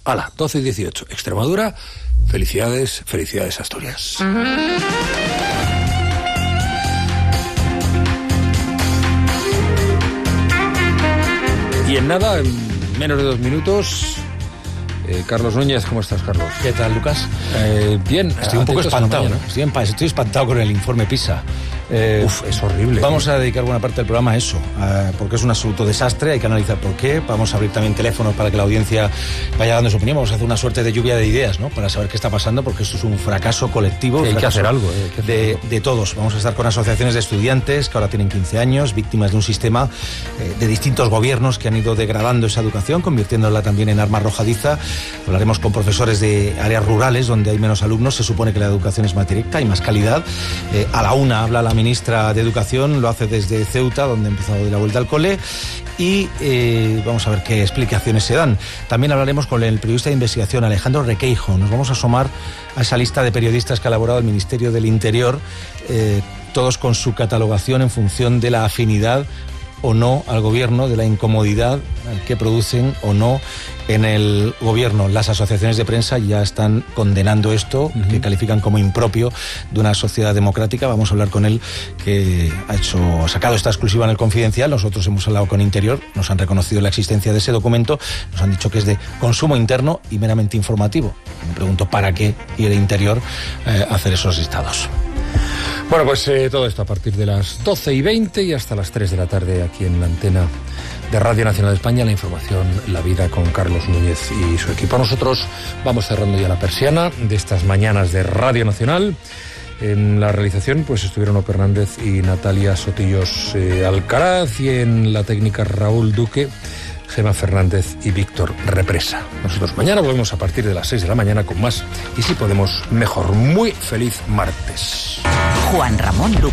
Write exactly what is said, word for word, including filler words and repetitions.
Hala, doce y dieciocho. Extremadura, felicidades, felicidades Asturias. Y en nada, en menos de dos minutos, eh, Carlos Núñez, ¿cómo estás, Carlos? ¿Qué tal, Lucas? Eh, bien, estoy un poco espantado, ¿no? Estoy, en, estoy espantado con el informe PISA. Eh, Uf, es horrible. Vamos a dedicar buena parte del programa a eso, a, porque es un absoluto desastre, hay que analizar por qué. Vamos a abrir también teléfonos para que la audiencia vaya dando su opinión. Vamos a hacer una suerte de lluvia de ideas, ¿no? Para saber qué está pasando, porque esto es un fracaso colectivo. Sí, hay fracaso que hacer algo. Eh, que hacer de, algo. de todos. Vamos a estar con asociaciones de estudiantes que ahora tienen quince años, víctimas de un sistema eh, de distintos gobiernos que han ido degradando esa educación, convirtiéndola también en arma arrojadiza. Hablaremos con profesores de áreas rurales donde hay menos alumnos. Se supone que la educación es más directa y más calidad. Eh, a la una habla la ministra de Educación. Lo hace desde Ceuta, donde ha empezado de la vuelta al cole, y eh, vamos a ver qué explicaciones se dan. También hablaremos con el periodista de investigación Alejandro Requeijo. Nos vamos a asomar a esa lista de periodistas que ha elaborado el Ministerio del Interior, eh, todos con su catalogación en función de la afinidad o no al gobierno, de la incomodidad que producen o no en el gobierno. Las asociaciones de prensa ya están condenando esto, uh-huh. que califican como impropio de una sociedad democrática. Vamos a hablar con él, que ha hecho, ha sacado esta exclusiva en el Confidencial. Nosotros hemos hablado con Interior, nos han reconocido la existencia de ese documento, nos han dicho que es de consumo interno y meramente informativo. Me pregunto para qué quiere Interior eh, hacer esos listados. Bueno, pues eh, todo esto a partir de las doce y veinte y hasta las tres de la tarde aquí en la antena de Radio Nacional de España, la información, la vida con Carlos Núñez y su equipo. Nosotros vamos cerrando ya la persiana de estas mañanas de Radio Nacional. En la realización pues estuvieron Ope Hernández y Natalia Sotillos eh, Alcaraz, y en la técnica Raúl Duque, Gema Fernández y Víctor Represa. Nosotros mañana volvemos a partir de las seis de la mañana con más, y si podemos, mejor. Muy feliz martes. Juan Ramón Lucas.